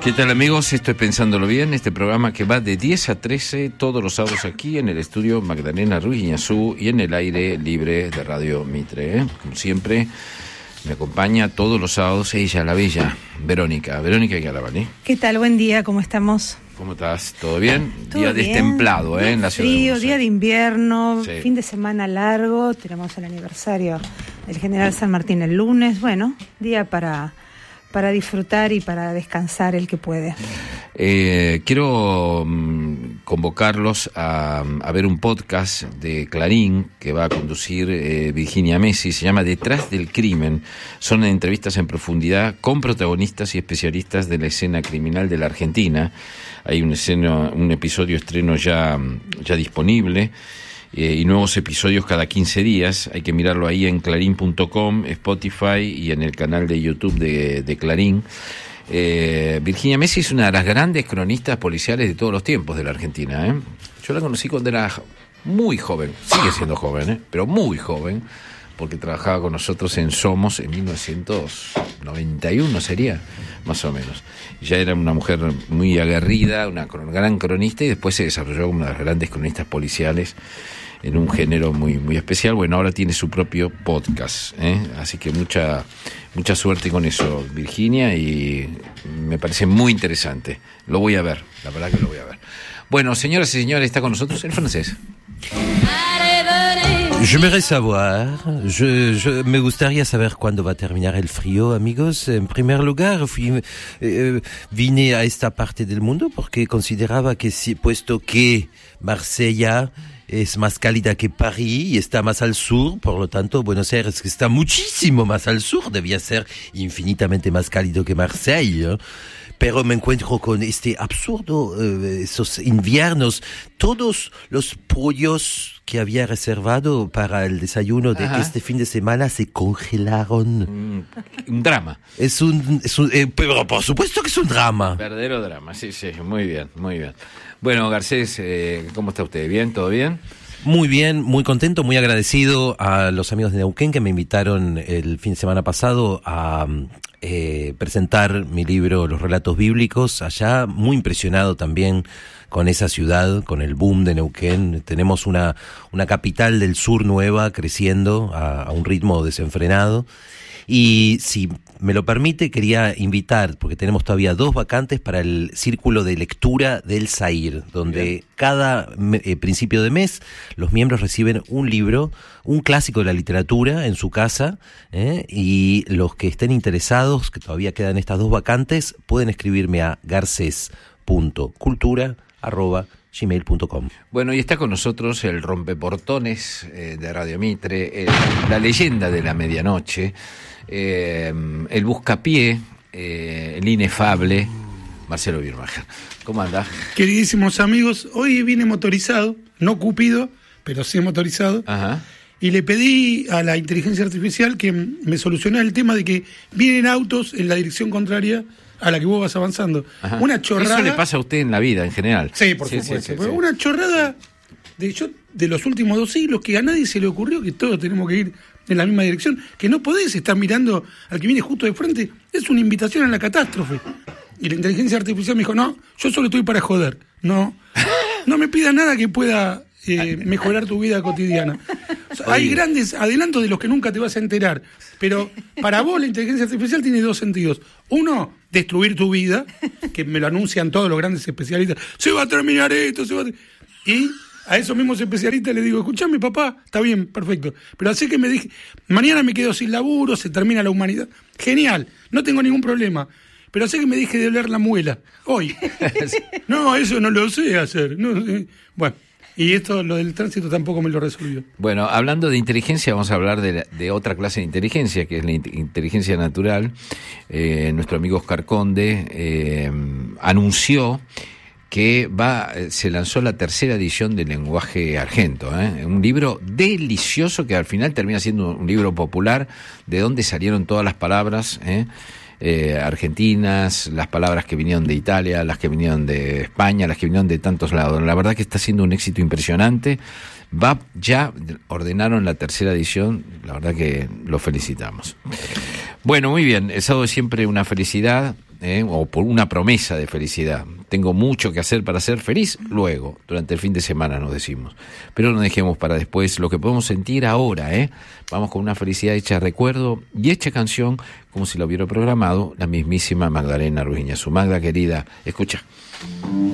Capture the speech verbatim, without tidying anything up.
¿Qué tal, amigos? Estoy Pensándolo Bien, este programa que va de diez a trece todos los sábados aquí en el estudio Magdalena Ruiz Iñazú y en el aire libre de Radio Mitre, ¿eh? Como siempre, me acompaña todos los sábados ella, la bella Verónica. Verónica Garavani. ¿Qué tal? Buen día, ¿cómo estamos? ¿Cómo estás? ¿Todo bien? ¿Todo día bien? Destemplado, ¿eh? En la ciudad. Frío, día de invierno, sí. Fin de semana largo, tenemos el aniversario del General San Martín el lunes, bueno, día para... para disfrutar y para descansar el que puede. Eh, quiero um, convocarlos a, a ver un podcast de Clarín que va a conducir eh, Virginia Messi, se llama Detrás del Crimen. Son entrevistas en profundidad con protagonistas y especialistas de la escena criminal de la Argentina. Hay un, escena, un episodio estreno ya, ya disponible. Eh, y nuevos episodios cada quince días. Hay que mirarlo ahí en clarín punto com, Spotify y en el canal de YouTube de, de Clarín. Eh, Virginia Messi es una de las grandes cronistas policiales de todos los tiempos de la Argentina, ¿eh? Yo la conocí cuando era muy joven, sigue siendo joven, ¿eh? Pero muy joven, porque trabajaba con nosotros en Somos en mil novecientos noventa y uno sería, más o menos. Ya era una mujer muy aguerrida, una gran cronista, y después se desarrolló como una de las grandes cronistas policiales en un género muy muy especial. Bueno, ahora tiene su propio podcast, ¿eh? Así que mucha mucha suerte con eso, Virginia, y me parece muy interesante. Lo voy a ver, la verdad que lo voy a ver. Bueno, señoras y señores, está con nosotros el francés. J'aimerais savoir, je, je, me gustaría saber cuándo va a terminar el frío, amigos. En primer lugar, fui, eh, vine a esta parte del mundo porque consideraba que, si, puesto que Marsella es más cálida que París y está más al sur, por lo tanto, Buenos Aires, que está muchísimo más al sur, debía ser infinitamente más cálido que Marsella, ¿eh? Pero me encuentro con este absurdo, eh, esos inviernos, todos los pollos que había reservado para el desayuno de Ajá. este fin de semana se congelaron. Mm, un drama. Es un, es un eh, pero por supuesto que es un drama. Verdadero drama, sí, sí, muy bien, muy bien. Bueno, Garcés, eh, ¿cómo está usted? ¿Bien? ¿Todo bien? Muy bien, muy contento, muy agradecido a los amigos de Neuquén que me invitaron el fin de semana pasado a eh, presentar mi libro Los Relatos Bíblicos allá, muy impresionado también con esa ciudad, con el boom de Neuquén. Tenemos una, una capital del sur nueva creciendo a, a un ritmo desenfrenado. Y si me lo permite, quería invitar, porque tenemos todavía dos vacantes para el Círculo de Lectura del Zair, donde Bien. cada eh, principio de mes los miembros reciben un libro, un clásico de la literatura en su casa, ¿eh? Y los que estén interesados, que todavía quedan estas dos vacantes, pueden escribirme a garces punto cultura arroba gmail punto com. Bueno, y está con nosotros el rompeportones eh, de Radio Mitre, eh, la leyenda de la medianoche, eh, el buscapié, eh, el inefable Marcelo Birmacher. ¿Cómo andás? Queridísimos amigos, hoy vine motorizado, no Cupido, pero sí motorizado. Ajá. Y le pedí a la inteligencia artificial que me solucionara el tema de que vienen autos en la dirección contraria a la que vos vas avanzando. Ajá. Una chorrada. Eso le pasa a usted en la vida, en general. Sí, por sí, supuesto. Sí, sí, sí. Una chorrada de, yo, de los últimos dos siglos que a nadie se le ocurrió que todos tenemos que ir en la misma dirección, que no podés estar mirando al que viene justo de frente. Es una invitación a la catástrofe. Y la inteligencia artificial me dijo, no, yo solo estoy para joder. No, no me pida nada que pueda eh, mejorar tu vida cotidiana. O sea, hay grandes adelantos de los que nunca te vas a enterar. Pero para vos la inteligencia artificial tiene dos sentidos. Uno, destruir tu vida, que me lo anuncian todos los grandes especialistas. Se va a terminar esto, se va a... Y a esos mismos especialistas les digo, escuchame papá, está bien, perfecto. Pero así que me dije, mañana me quedo sin laburo, se termina la humanidad. Genial, no tengo ningún problema. Pero así que me dije de oler la muela, hoy. No, eso no lo sé hacer. No sé. Bueno. Y esto, lo del tránsito, tampoco me lo resolvió. Bueno, hablando de inteligencia, vamos a hablar de, la, de otra clase de inteligencia, que es la in- inteligencia natural. Eh, nuestro amigo Oscar Conde eh, anunció que va, se lanzó la tercera edición del Lenguaje Argento, ¿eh? Un libro delicioso que al final termina siendo un libro popular, de donde salieron todas las palabras, ¿eh? Eh, argentinas, las palabras que vinieron de Italia, las que vinieron de España, las que vinieron de tantos lados. La verdad que está siendo un éxito impresionante. Va, ya ordenaron la tercera edición, la verdad que lo felicitamos. Bueno, muy bien, el sábado es siempre una felicidad ¿eh? O por una promesa de felicidad. Tengo mucho que hacer para ser feliz luego, durante el fin de semana nos decimos. Pero no dejemos para después lo que podemos sentir ahora, ¿eh? Vamos con una felicidad hecha recuerdo y hecha canción, como si lo hubiera programado la mismísima Magdalena Ruiz Ñazú. Magda, querida, escucha.